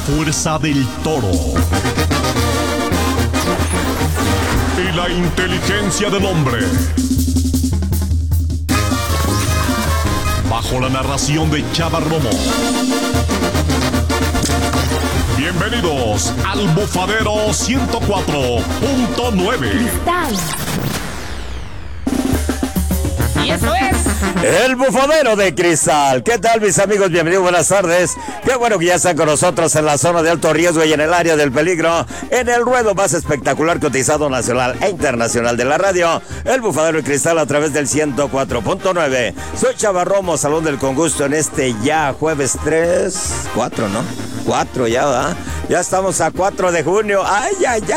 fuerza del toro y la inteligencia del hombre. Bajo la narración de Chava Romo. Bienvenidos al Bufadero 104.9. Y eso es El Bufadero de Cristal. ¿Qué tal, mis amigos? Bienvenidos, buenas tardes. Qué bueno que ya están con nosotros en la zona de alto riesgo y en el área del peligro, en el ruedo más espectacular cotizado nacional e internacional de la radio, El Bufadero de Cristal a través del 104.9. Soy Chava Romo, Salón del Congusto en este ya jueves 4, ¿no? 4 ya, ¿verdad? Ya estamos a 4 de junio. Ay.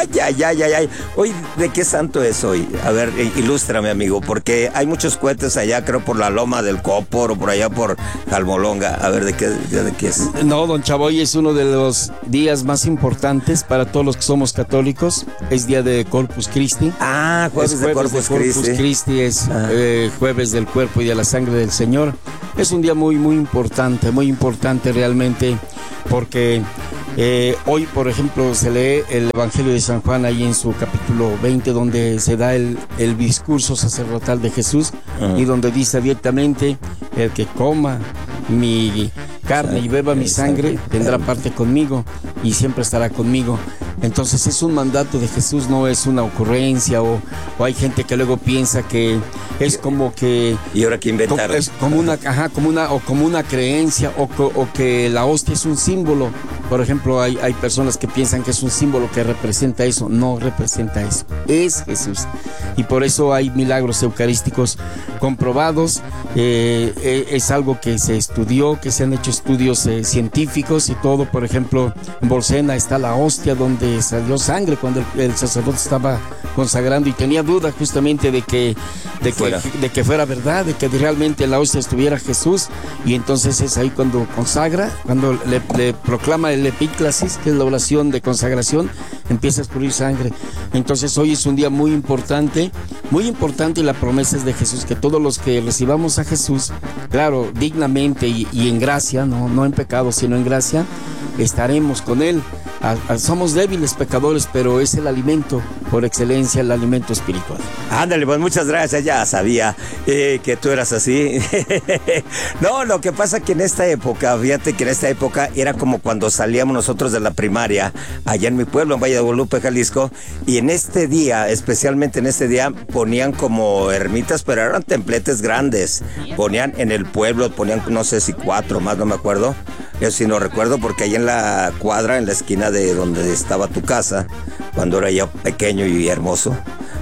Hoy, ¿de qué santo es hoy? A ver, ilústrame, amigo, porque hay muchos cohetes allá, creo, por la Loma del Cópor o por allá por Jalmolonga. A ver, ¿de qué es? No, don Chavo, hoy es uno de los días más importantes para todos los que somos católicos. Es día de Corpus Christi. Ah, jueves de Corpus Christi es jueves del cuerpo y de la sangre del Señor. Es un día muy importante realmente, porque hoy, por ejemplo, se lee el Evangelio de San Juan ahí en su capítulo 20, donde se da el discurso sacerdotal de Jesús, y donde dice abiertamente: el que coma mi carne y beba mi sangre tendrá parte conmigo y siempre estará conmigo. Entonces es un mandato de Jesús, no es una ocurrencia, o hay gente que luego piensa que es como que... ¿Y ahora qué inventaron? Es como una creencia, o que la hostia es un símbolo. Por ejemplo, hay personas que piensan que es un símbolo que representa eso. No representa eso, es Jesús. Y por eso hay milagros eucarísticos comprobados. Es algo que se estudió, que se han hecho estudios científicos y todo. Por ejemplo, en Bolsena está la hostia donde salió sangre cuando el sacerdote estaba consagrando y tenía duda justamente de que fuera verdad, de que realmente en la hostia estuviera Jesús. Y entonces es ahí cuando consagra, cuando le proclama el epíclasis, que es la oración de consagración, empieza a escurrir sangre. Entonces hoy es un día muy importante, y la promesa es de Jesús, que todos los que recibamos a Jesús, claro, dignamente y en gracia, no en pecado, sino en gracia, estaremos con Él. Somos débiles pecadores, pero es el alimento por excelencia, el alimento espiritual. Ándale, pues muchas gracias, ya sabía que tú eras así. No, lo que pasa que en esta época, fíjate que en esta época era como cuando salíamos nosotros de la primaria, allá en mi pueblo, en Valle de Guadalupe, Jalisco, y en este día, especialmente en este día, ponían como ermitas, pero eran templetes grandes. Ponían en el pueblo, ponían no sé si 4 más, no me acuerdo. Eso sí no recuerdo, porque ahí en la cuadra, en la esquina de donde estaba tu casa, cuando era yo pequeño y hermoso,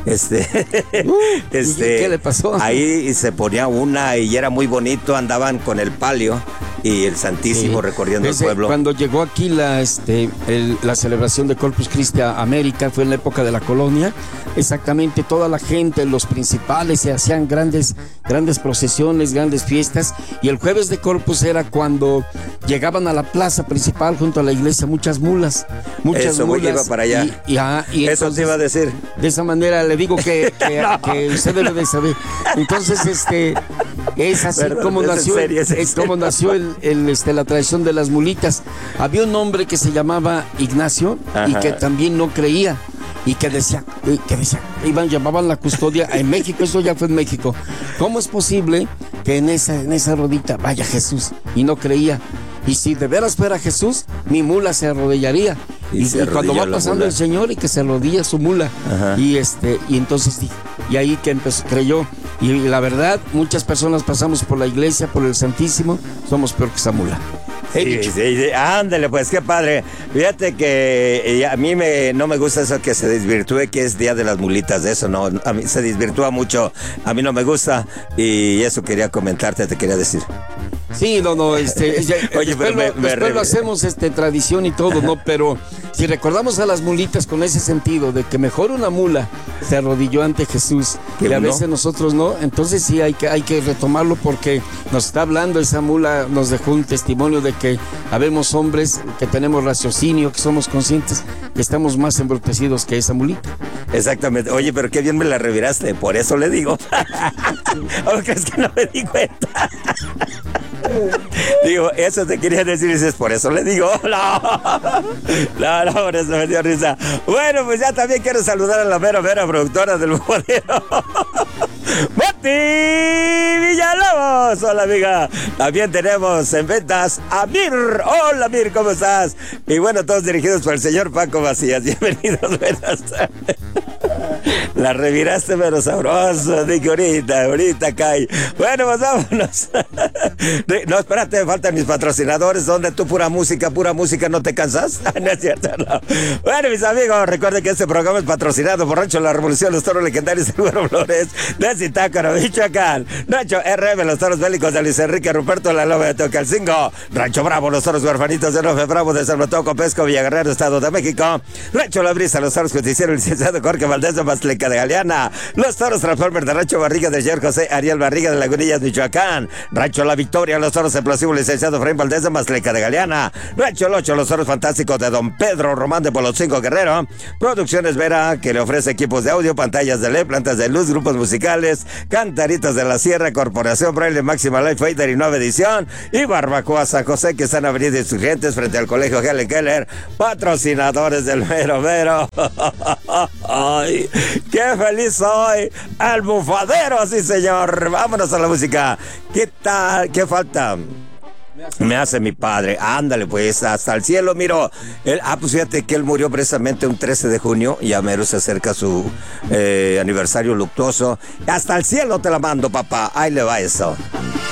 ¿qué le pasó? Ahí se ponía una y era muy bonito, andaban con el palio y el Santísimo recorriendo el pueblo. Cuando llegó aquí la celebración de Corpus Christi a América, fue en la época de la colonia. Exactamente, toda la gente, los principales, se hacían grandes procesiones, grandes fiestas, y el jueves de Corpus era cuando llegaban a la plaza principal junto a la iglesia muchas mulas. Eso, mulas. Iba para allá. Y eso entonces, te iba a decir. De esa manera le digo que usted debe de saber. Entonces, es así. Perdón, como nació la tradición de las mulitas. Había un hombre que se llamaba Ignacio, y que también no creía, y que decía, llamaban la custodia en México. Eso ya fue en México. ¿Cómo es posible que en esa rodita vaya Jesús? Y no creía. Y si de veras fuera Jesús, mi mula se arrodillaría. Y cuando va pasando el Señor, y que se arrodilla su mula. Y entonces y ahí que creyó. Y la verdad, muchas personas pasamos por la iglesia, por el Santísimo, somos peor que esa mula. Sí, ándale, pues qué padre. Fíjate que a mí no me gusta eso que se desvirtúe, que es Día de las Mulitas, de eso no, a mí se desvirtúa mucho, a mí no me gusta, y eso quería comentarte, te quería decir. Sí, oye, después lo hacemos tradición y todo, ¿no? Pero si recordamos a las mulitas con ese sentido de que mejor una mula se arrodilló ante Jesús y a veces nosotros no, entonces sí hay que retomarlo, porque nos está hablando esa mula, nos dejó un testimonio de que habemos hombres que tenemos raciocinio, que somos conscientes, que estamos más embrutecidos que esa mulita. Exactamente. Oye, pero qué bien me la reviraste, por eso le digo. Aunque es que no me di cuenta. Digo, eso te quería decir, y dices, por eso le digo, no, por eso me dio risa. Bueno, pues ya también quiero saludar a la mera productora del Bufadero. Mati Villalobos, hola amiga. También tenemos en ventas a Mir. Hola Mir, ¿cómo estás? Y bueno, todos dirigidos por el señor Paco Macías. Bienvenidos, buenas tardes. La reviraste pero sabroso, digo, ahorita cae. Bueno, pues vámonos. No, espérate, me faltan mis patrocinadores. ¿Dónde tú pura música, no te cansas? No es cierto, no. Bueno, mis amigos, recuerden que este programa es patrocinado por Rancho La Revolución, los toros legendarios de Güero Flores, de Zitácuaro, Michoacán. Rancho RM, los toros bélicos de Luis Enrique Ruperto, la Loba de Tocalcingo. Rancho Bravo, los toros huerfanitos de Nofe Bravo, de Salvatore Pesco, Villaguerrero, Estado de México. Rancho La Brisa, los toros justiciero, el licenciado Jorge Valdés de Maztleca de Galeana. Los toros Transformer de Rancho Barriga del señor José Ariel Barriga de Lagunillas, Michoacán. Rancho La Victoria, los toros explosivos, licenciado Efraín Valdés de Maztleca de Galeana. Rancho El Ocho, los toros fantásticos de Don Pedro Román de Polotzinco Guerrero. Producciones Vera, que le ofrece equipos de audio, pantallas de LED, plantas de luz, grupos musicales, Cantaritas de la Sierra, Corporación Braille, Máxima Life Fighter y Nueva Edición. Y Barbacoa San José, que están en Avenida Insurgentes frente al Colegio Helen Keller, patrocinadores del Mero. Ay, qué feliz soy. El Bufadero, sí señor. Vámonos a la música. ¿Qué tal? ¿Qué falta? Me hace mi padre. Ándale, pues, hasta el cielo, miro. Pues fíjate que él murió precisamente un 13 de junio. Ya mero se acerca su aniversario luctuoso. Hasta el cielo te la mando, papá. Ahí le va eso.